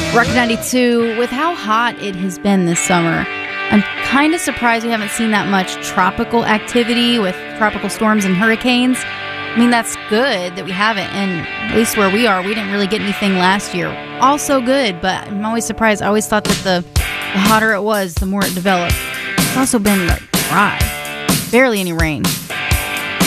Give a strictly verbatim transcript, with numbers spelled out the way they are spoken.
Rock ninety-two, with how hot it has been this summer, I'm kind of surprised we haven't seen that much tropical activity with tropical storms and hurricanes. I mean, that's good that we haven't, and at least where we are, we didn't really get anything last year. Also good, but I'm always surprised. I always thought that the, the hotter it was, the more it developed. It's also been like, dry. Barely any rain.